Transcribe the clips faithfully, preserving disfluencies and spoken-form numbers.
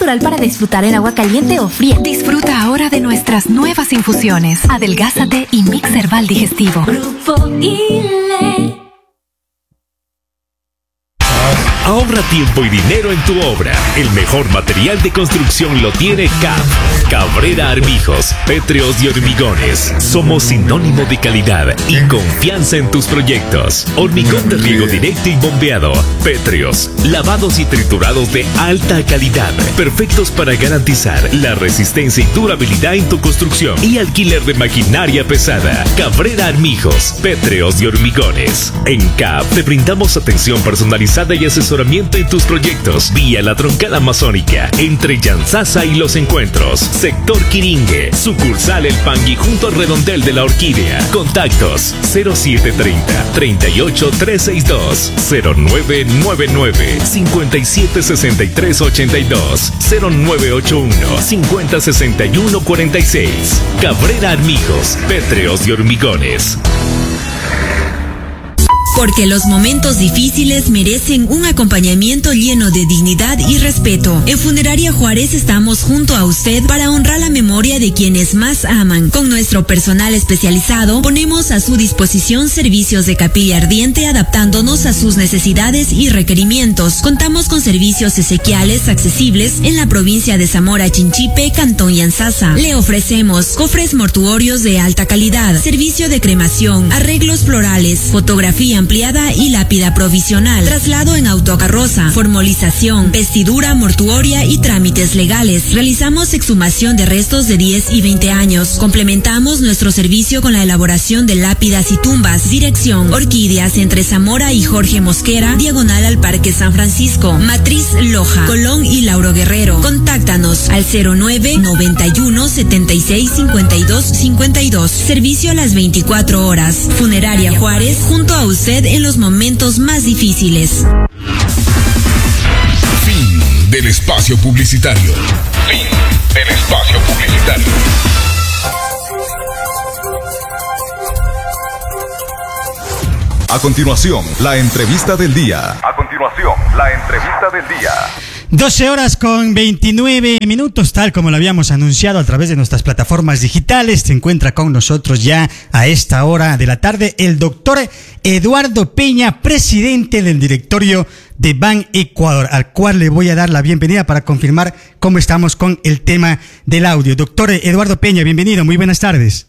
natural para disfrutar en agua caliente o fría. Disfruta ahora de nuestras nuevas infusiones. Adelgázate y Mix Herbal Digestivo. Grupo ILE. Ahorra tiempo y dinero en tu obra. El mejor material de construcción lo tiene C A P. Cabrera Armijos, Pétreos y Hormigones. Somos sinónimo de calidad y confianza en tus proyectos. Hormigón de riego directo y bombeado. Pétreos, lavados y triturados de alta calidad. Perfectos para garantizar la resistencia y durabilidad en tu construcción. Y alquiler de maquinaria pesada. Cabrera Armijos, Pétreos y Hormigones. En C A P te brindamos atención personalizada y asesoramiento en tus proyectos vía la Troncal Amazónica entre Yanzasa y Los Encuentros, sector Quiringue, sucursal El Pangui junto al redondel de la Orquídea. Contactos cero siete treinta, treinta y ocho trescientos sesenta y dos, cero nueve nueve nueve, cincuenta y siete sesenta y tres ochenta y dos, cero nueve ocho uno, cincuenta sesenta y uno cuarenta y seis. Cabrera Armijos, Pétreos y Hormigones. Porque los momentos difíciles merecen un acompañamiento lleno de dignidad y respeto. En Funeraria Juárez estamos junto a usted para honrar la memoria de quienes más aman. Con nuestro personal especializado ponemos a su disposición servicios de capilla ardiente adaptándonos a sus necesidades y requerimientos. Contamos con servicios esequiales accesibles en la provincia de Zamora Chinchipe, Cantón Yanzasa. Le ofrecemos cofres mortuorios de alta calidad, servicio de cremación, arreglos florales, fotografía ampliada y lápida provisional, traslado en autocarroza, formalización, vestidura mortuoria y trámites legales. Realizamos exhumación de restos de diez y veinte años. Complementamos nuestro servicio con la elaboración de lápidas y tumbas. Dirección: Orquídeas entre Zamora y Jorge Mosquera, diagonal al Parque San Francisco, Matriz Loja, Colón y Lauro Guerrero. Contáctanos al cero nueve, noventa y uno, setenta y seis, cincuenta y dos, cincuenta y dos. Servicio a las veinticuatro horas. Funeraria Juárez, junto a usted en los momentos más difíciles. Fin del espacio publicitario. Fin del espacio publicitario. A continuación, la entrevista del día. A continuación, la entrevista del día. doce horas con veintinueve minutos, tal como lo habíamos anunciado a través de nuestras plataformas digitales. Se encuentra con nosotros ya a esta hora de la tarde el doctor Eduardo Peña, presidente del directorio de Ban Ecuador, al cual le voy a dar la bienvenida para confirmar cómo estamos con el tema del audio. Doctor Eduardo Peña, bienvenido, muy buenas tardes.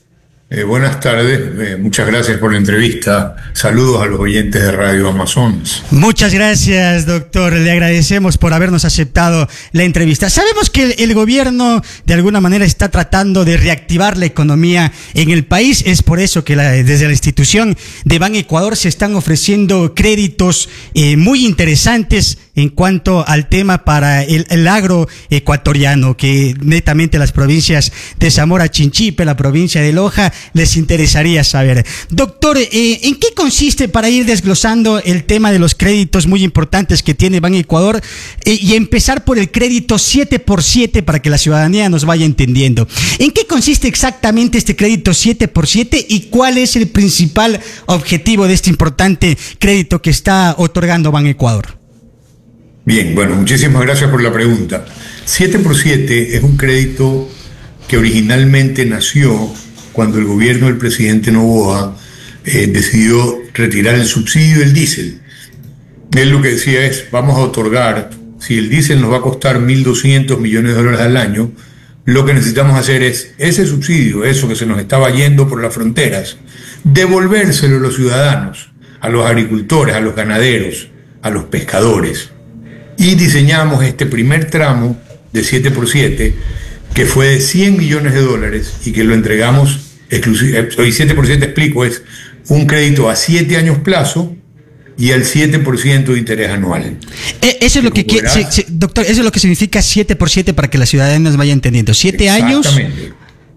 Eh, buenas tardes, eh, muchas gracias por la entrevista. Saludos a los oyentes de Radio Amazonas. Muchas gracias, doctor. Le agradecemos por habernos aceptado la entrevista. Sabemos que el, el gobierno de alguna manera está tratando de reactivar la economía en el país. Es por eso que la, desde la institución de Ban Ecuador se están ofreciendo créditos eh, muy interesantes en cuanto al tema para el, el agro ecuatoriano, que netamente las provincias de Zamora Chinchipe, la provincia de Loja, les interesaría saber. Doctor, eh, ¿en qué consiste, para ir desglosando el tema de los créditos muy importantes que tiene Ban Ecuador, eh, y empezar por el crédito siete por siete para que la ciudadanía nos vaya entendiendo? ¿En qué consiste exactamente este crédito siete por siete y cuál es el principal objetivo de este importante crédito que está otorgando Ban Ecuador? Bien, bueno, muchísimas gracias por la pregunta. siete por siete es un crédito que originalmente nació cuando el gobierno del presidente Noboa eh, decidió retirar el subsidio del diésel. Él lo que decía es, vamos a otorgar, si el diésel nos va a costar mil doscientos millones de dólares al año, lo que necesitamos hacer es ese subsidio, eso que se nos estaba yendo por las fronteras, devolvérselo a los ciudadanos, a los agricultores, a los ganaderos, a los pescadores. Y diseñamos este primer tramo de siete por siete, que fue de cien millones de dólares y que lo entregamos exclusivamente. Hoy siete por siete, explico, es un crédito a siete años plazo y al siete por ciento de interés anual. Eh, eso es lo que quiere, sí, sí, doctor, eso es lo que significa siete por siete para que la ciudadanía nos vaya entendiendo. siete años. Exactamente.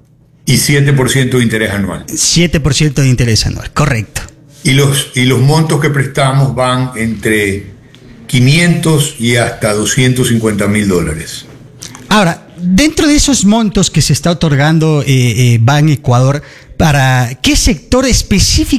Y siete por ciento de interés anual. siete por ciento de interés anual, correcto. Y los, y los montos que prestamos van entre quinientos y hasta doscientos cincuenta mil dólares. Ahora, dentro de esos montos que se está otorgando eh, eh, Ban Ecuador, ¿para qué sector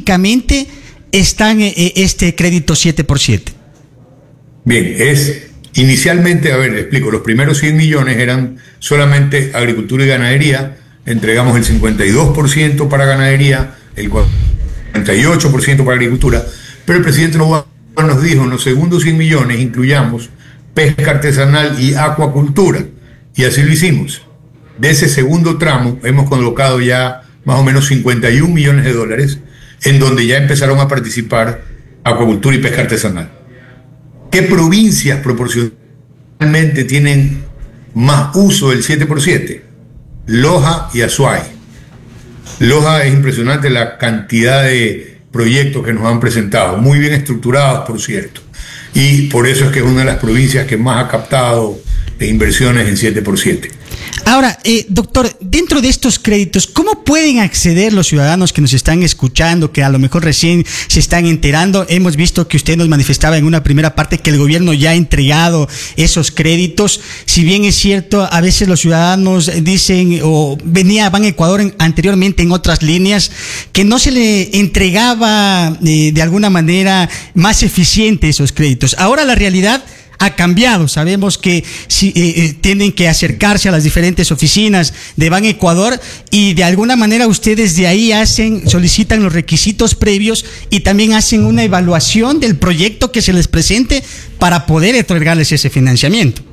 específicamente está eh, este crédito siete por siete? Bien, es Inicialmente, a ver, le explico, los primeros cien millones eran solamente agricultura y ganadería, entregamos el cincuenta y dos por ciento para ganadería, el cuarenta y ocho por ciento para agricultura, pero el presidente Noboa nos dijo, en los segundos cien millones incluyamos pesca artesanal y acuacultura, y así lo hicimos. De ese segundo tramo hemos colocado ya más o menos cincuenta y un millones de dólares, en donde ya empezaron a participar acuacultura y pesca artesanal. ¿Qué provincias proporcionalmente tienen más uso del siete por siete? Loja y Azuay. Loja es impresionante la cantidad de proyectos que nos han presentado, muy bien estructurados, por cierto, y por eso es que es una de las provincias que más ha captado de inversiones en siete por siete. Ahora, eh, doctor, dentro de estos créditos, ¿cómo pueden acceder los ciudadanos que nos están escuchando, que a lo mejor recién se están enterando? Hemos visto que usted nos manifestaba en una primera parte que el gobierno ya ha entregado esos créditos. Si bien es cierto, a veces los ciudadanos dicen, o venía Ban Ecuador en, anteriormente en otras líneas, que no se le entregaba eh, de alguna manera más eficiente esos créditos. Ahora la realidad ha cambiado. Sabemos que si, eh, eh, tienen que acercarse a las diferentes oficinas de Ban Ecuador y de alguna manera ustedes de ahí hacen, solicitan los requisitos previos y también hacen una evaluación del proyecto que se les presente para poder otorgarles ese financiamiento.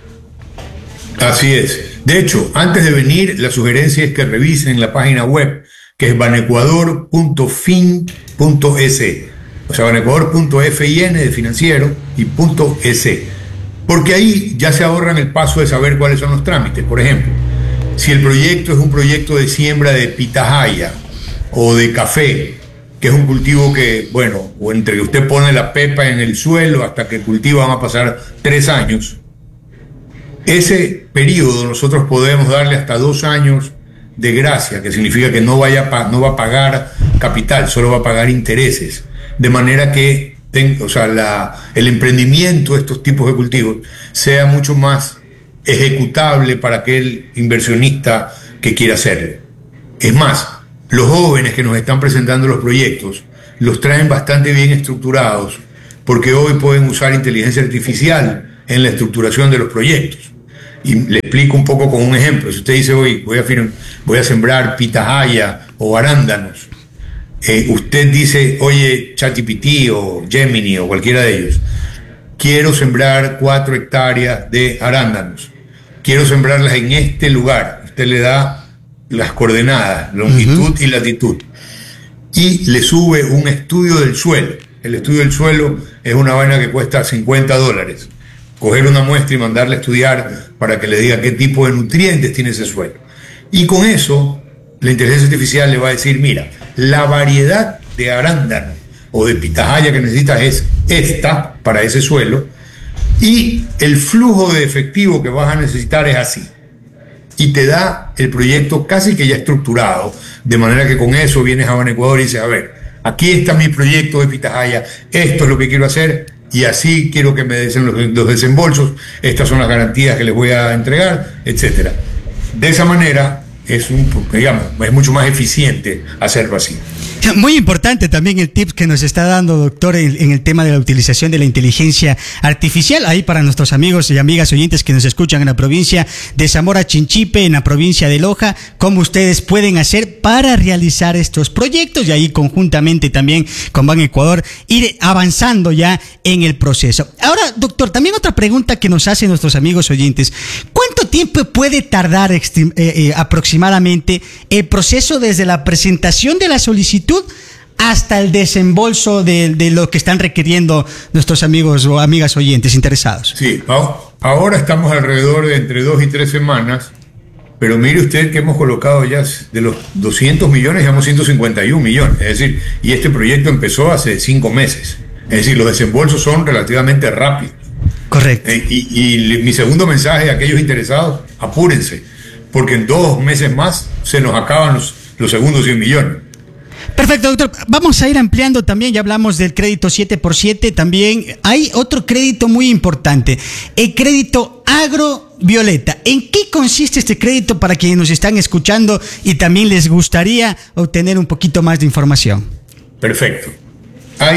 Así es. De hecho, antes de venir, la sugerencia es que revisen la página web, que es banecuador punto fin punto es. O sea, banecuador punto fin de financiero y punto .es, porque ahí ya se ahorran el paso de saber cuáles son los trámites. Por ejemplo, si el proyecto es un proyecto de siembra de pitahaya o de café, que es un cultivo que, bueno, o entre que usted pone la pepa en el suelo hasta que cultiva van a pasar tres años, ese periodo nosotros podemos darle hasta dos años de gracia, que significa que no, vaya a, no va a pagar capital, solo va a pagar intereses. De manera que ten, o sea, la, el emprendimiento de estos tipos de cultivos sea mucho más ejecutable para aquel inversionista que quiera hacerlo. Es más, los jóvenes que nos están presentando los proyectos los traen bastante bien estructurados, porque hoy pueden usar inteligencia artificial en la estructuración de los proyectos. Y le explico un poco con un ejemplo. Si usted dice, hoy voy a, voy a sembrar pitahaya o arándanos, Eh, usted dice, oye, ChatGPT o Gemini o cualquiera de ellos, quiero sembrar cuatro hectáreas de arándanos, quiero sembrarlas en este lugar. Usted le da las coordenadas, longitud uh-huh. y latitud, y le sube un estudio del suelo. El estudio del suelo es una vaina que cuesta cincuenta dólares. Coger una muestra y mandarle a estudiar para que le diga qué tipo de nutrientes tiene ese suelo. Y con eso, la inteligencia artificial le va a decir, mira, la variedad de arándano o de pitahaya que necesitas es esta para ese suelo, y el flujo de efectivo que vas a necesitar es así. Y te da el proyecto casi que ya estructurado, de manera que con eso vienes a Ban Ecuador y dices, a ver, aquí está mi proyecto de pitahaya, esto es lo que quiero hacer, y así quiero que me den los, los desembolsos, estas son las garantías que les voy a entregar, etcétera. De esa manera es un, digamos, es mucho más eficiente hacerlo así. Muy importante también el tip que nos está dando, doctor, en, en el tema de la utilización de la inteligencia artificial, ahí para nuestros amigos y amigas oyentes que nos escuchan en la provincia de Zamora Chinchipe, en la provincia de Loja, cómo ustedes pueden hacer para realizar estos proyectos y ahí conjuntamente también con Ban Ecuador ir avanzando ya en el proceso. Ahora, doctor, también otra pregunta que nos hacen nuestros amigos oyentes: ¿cuánto tiempo puede tardar eh, eh, aproximadamente el proceso desde la presentación de la solicitud hasta el desembolso de, de lo que están requiriendo nuestros amigos o amigas oyentes interesados? Sí, ahora estamos alrededor de entre dos y tres semanas, pero mire usted que hemos colocado ya de los doscientos millones, llevamos ciento cincuenta y un millones, es decir, y este proyecto empezó hace cinco meses, es decir, los desembolsos son relativamente rápidos. Correcto. Eh, y, y mi segundo mensaje a aquellos interesados, apúrense, porque en dos meses más se nos acaban los, los segundos cien millones. Perfecto, doctor. Vamos a ir ampliando también, ya hablamos del crédito siete por siete, también hay otro crédito muy importante, el crédito agrovioleta. ¿En qué consiste este crédito para quienes nos están escuchando y también les gustaría obtener un poquito más de información? Perfecto. Hay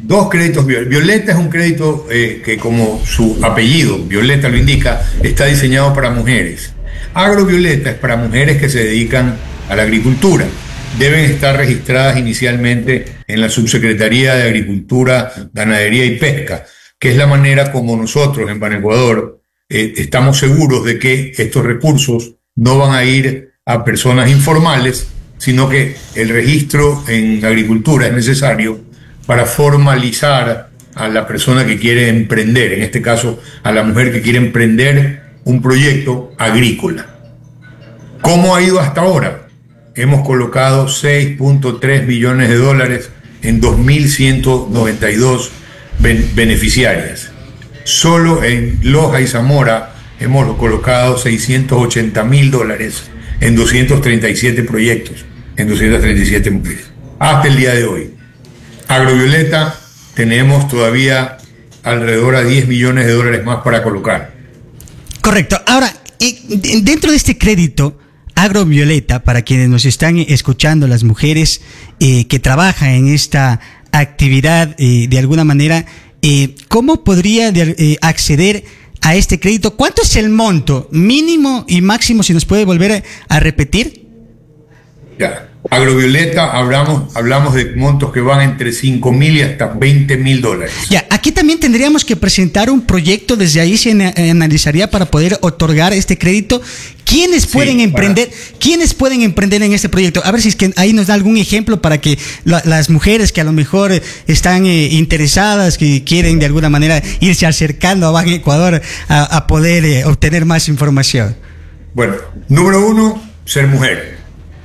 dos créditos. Violeta es un crédito eh, que, como su apellido, Violeta lo indica, está diseñado para mujeres. Agrovioleta es para mujeres que se dedican a la agricultura. Deben estar registradas inicialmente en la Subsecretaría de Agricultura, Ganadería y Pesca, que es la manera como nosotros en Banecuador eh, estamos seguros de que estos recursos no van a ir a personas informales, sino que el registro en agricultura es necesario para formalizar a la persona que quiere emprender, en este caso a la mujer que quiere emprender un proyecto agrícola. ¿Cómo ha ido hasta ahora? Hemos colocado seis punto tres millones de dólares en dos mil ciento noventa y dos ben- beneficiarias. Solo en Loja y Zamora hemos colocado seiscientos ochenta mil dólares en doscientos treinta y siete proyectos, en doscientas treinta y siete mujeres. Hasta el día de hoy. Agrovioleta tenemos todavía alrededor a diez millones de dólares más para colocar. Correcto. Ahora, eh, dentro de este crédito, Agrovioleta, para quienes nos están escuchando, las mujeres eh, que trabajan en esta actividad, eh, de alguna manera, eh, ¿cómo podría de, eh, acceder a este crédito? ¿Cuánto es el monto mínimo y máximo, si nos puede volver a, a repetir? Ya. Agrovioleta, hablamos, hablamos de montos que van entre cinco mil y hasta veinte mil dólares. Ya, aquí también tendríamos que presentar un proyecto, desde ahí se analizaría para poder otorgar este crédito. ¿Quiénes pueden sí, emprender? Para... ¿Quiénes pueden emprender en este proyecto? A ver si es que ahí nos da algún ejemplo para que la, las mujeres que a lo mejor están eh, interesadas, que quieren de alguna manera irse acercando a Ban Ecuador a, a poder eh, obtener más información. Bueno, número uno, ser mujer.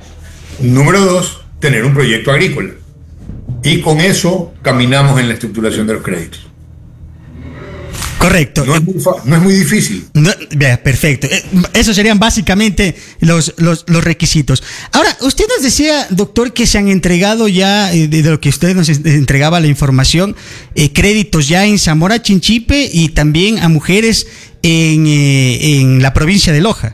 Número dos, tener un proyecto agrícola. Y con eso caminamos en la estructuración de los créditos. Correcto. No es muy, fa- no es muy difícil. No, vea, perfecto. Esos serían básicamente los, los, los requisitos. Ahora, usted nos decía, doctor, que se han entregado ya, eh, de lo que usted nos entregaba la información, eh, créditos ya en Zamora Chinchipe y también a mujeres en, eh, en la provincia de Loja.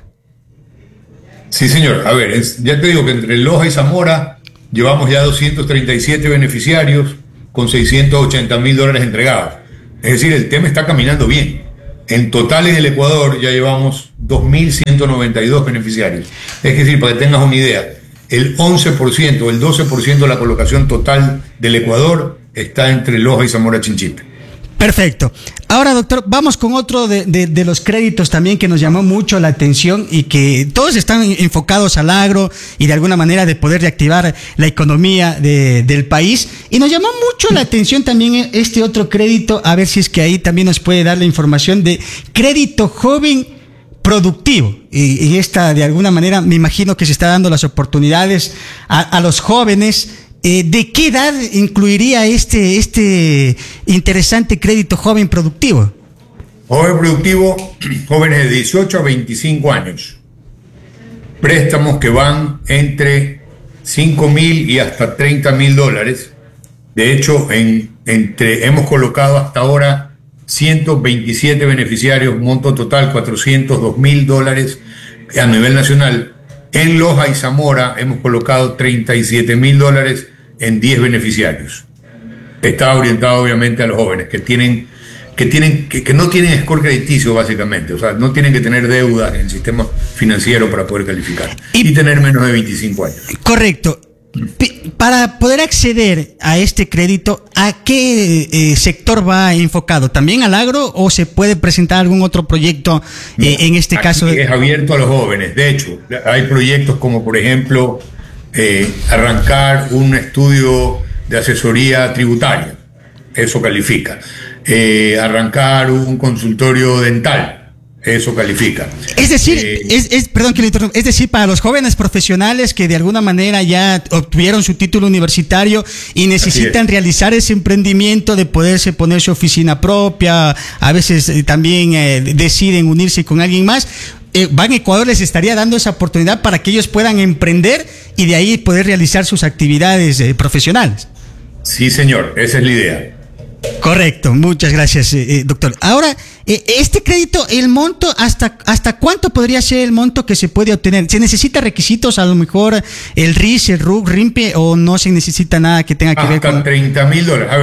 Sí, señor. A ver, es, ya te digo que entre Loja y Zamora llevamos ya doscientos treinta y siete beneficiarios con seiscientos ochenta mil dólares entregados. Es decir, el tema está caminando bien. En total en el Ecuador ya llevamos dos mil ciento noventa y dos beneficiarios. Es decir, para que tengas una idea, el once por ciento, el doce por ciento de la colocación total del Ecuador está entre Loja y Zamora Chinchipe. Perfecto. Ahora, doctor, vamos con otro de, de, de los créditos también que nos llamó mucho la atención y que todos están enfocados al agro y de alguna manera de poder reactivar la economía de, del país. Y nos llamó mucho la atención también este otro crédito, a ver si es que ahí también nos puede dar la información de crédito joven productivo. Y, y esta, de alguna manera, me imagino que se está dando las oportunidades a, a los jóvenes. Eh, ¿De qué edad incluiría este, este interesante crédito joven productivo? Joven productivo, jóvenes de dieciocho a veinticinco años. Préstamos que van entre cinco mil y hasta treinta mil dólares. De hecho, en, entre, hemos colocado hasta ahora ciento veintisiete beneficiarios, monto total cuatrocientos dos mil dólares a nivel nacional. En Loja y Zamora hemos colocado treinta y siete mil dólares en diez beneficiarios. Está orientado obviamente a los jóvenes que tienen que tienen que, que no tienen score crediticio básicamente, o sea, no tienen que tener deuda en el sistema financiero para poder calificar y, y tener menos de veinticinco años. Correcto. Para poder acceder a este crédito, ¿a qué eh, sector va enfocado? ¿También al agro o se puede presentar algún otro proyecto eh, en este Aquí caso? Es abierto a los jóvenes. De hecho, hay proyectos como por ejemplo Eh, arrancar un estudio de asesoría tributaria, eso califica. Eh, arrancar un consultorio dental, eso califica. Es decir, eh, es, es, perdón que le interrumpa, es decir, para los jóvenes profesionales que de alguna manera ya obtuvieron su título universitario y necesitan realizar ese emprendimiento de poderse poner su oficina propia, a veces eh, también eh, deciden unirse con alguien más. Eh, Ban Ecuador les estaría dando esa oportunidad para que ellos puedan emprender y de ahí poder realizar sus actividades eh, profesionales. Sí, señor, esa es la idea. Correcto, muchas gracias, eh, doctor. Ahora, eh, este crédito, el monto, ¿hasta hasta cuánto podría ser el monto que se puede obtener? ¿Se necesita requisitos, a lo mejor el R I S, el R U C, RIMPE, o no se necesita nada que tenga que Hasta ver con...? treinta mil dólares. A ver,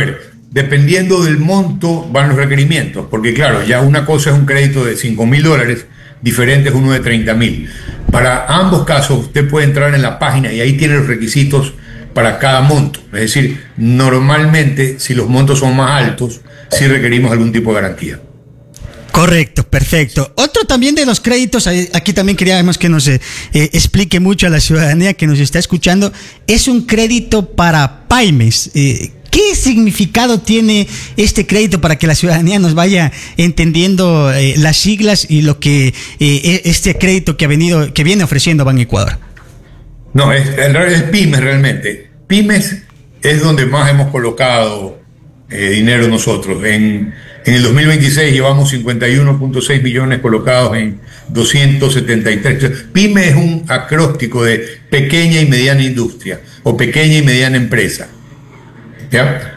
dependiendo del monto van los requerimientos, porque claro, ya una cosa es un crédito de cinco mil dólares, diferente es uno de treinta mil. Para ambos casos usted puede entrar en la página y ahí tiene los requisitos para cada monto. Es decir, normalmente si los montos son más altos, sí requerimos algún tipo de garantía. Correcto, perfecto. Otro también de los créditos, aquí también queríamos que nos eh, explique mucho a la ciudadanía que nos está escuchando, es un crédito para pymes. Eh, ¿Qué significado tiene este crédito para que la ciudadanía nos vaya entendiendo eh, las siglas y lo que eh, este crédito que ha venido, que viene ofreciendo Ban Ecuador? No, es, es pymes realmente. Pymes es donde más hemos colocado eh, dinero nosotros. En, en el dos mil veintiséis llevamos cincuenta y uno punto seis millones colocados en doscientos setenta y tres. Pyme es un acróstico de pequeña y mediana industria o pequeña y mediana empresa. ¿Ya?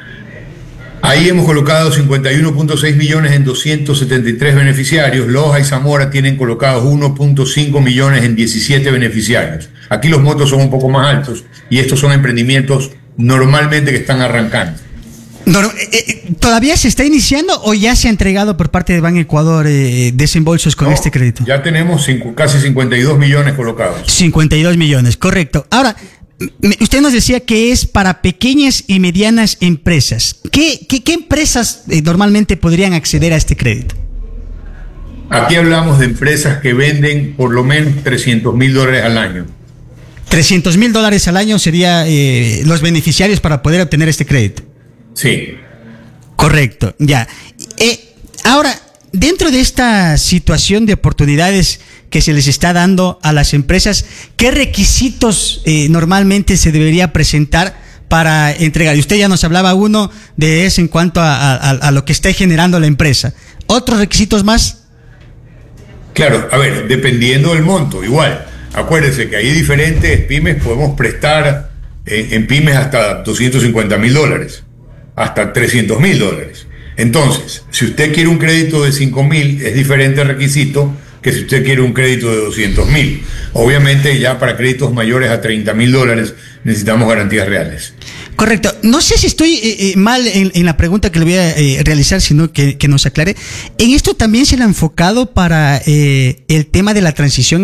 Ahí hemos colocado cincuenta y uno punto seis millones en doscientos setenta y tres beneficiarios. Loja y Zamora tienen colocados uno punto cinco millones en diecisiete beneficiarios. Aquí los montos son un poco más altos y estos son emprendimientos normalmente que están arrancando. No, no, eh, ¿todavía se está iniciando o ya se ha entregado por parte de Ban Ecuador eh, desembolsos con no, este crédito? Ya tenemos cinco, casi cincuenta y dos millones colocados. cincuenta y dos millones, correcto. Ahora, usted nos decía que es para pequeñas y medianas empresas. ¿Qué, qué, qué empresas eh, normalmente podrían acceder a este crédito? Aquí hablamos de empresas que venden por lo menos trescientos mil dólares al año. trescientos mil dólares al año serían eh, los beneficiarios para poder obtener este crédito. Sí. Correcto, ya. Eh, ahora, dentro de esta situación de oportunidades que se les está dando a las empresas, ¿qué requisitos eh, normalmente se debería presentar para entregar? Y usted ya nos hablaba uno de eso en cuanto a, a, a lo que está generando la empresa. ¿Otros requisitos más? Claro, a ver, dependiendo del monto, igual. Acuérdense que hay diferentes pymes, podemos prestar en, en pymes hasta doscientos cincuenta mil dólares, hasta trescientos mil dólares. Entonces, si usted quiere un crédito de cinco mil, es diferente el requisito que si usted quiere un crédito de doscientos mil. Obviamente, ya para créditos mayores a treinta mil dólares necesitamos garantías reales. Correcto. No sé si estoy eh, eh, mal en, en la pregunta que le voy a eh, realizar, sino que, que nos aclare. En esto también se le ha enfocado para eh, el tema de la transición